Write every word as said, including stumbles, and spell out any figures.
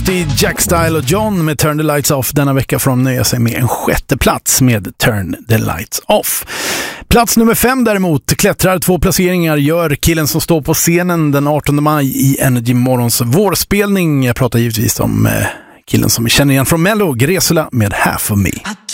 Dusty, Jack Style och John med Turn the Lights Off denna vecka från nöja sig med en sjätte plats med Turn the Lights Off. Plats nummer fem däremot klättrar två placeringar, gör killen som står på scenen den artonde maj i Energy Morgons vårspelning. Jag pratar givetvis om killen som vi känner igen från Mello, Gresula med Half of Me.